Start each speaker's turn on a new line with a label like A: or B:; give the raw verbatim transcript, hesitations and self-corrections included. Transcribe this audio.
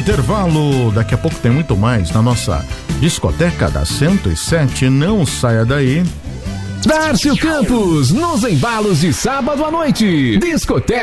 A: intervalo. Daqui a pouco tem muito mais na nossa discoteca da cento e sete. Não saia daí.
B: Darcio Campos, nos embalos de sábado à noite. Discoteca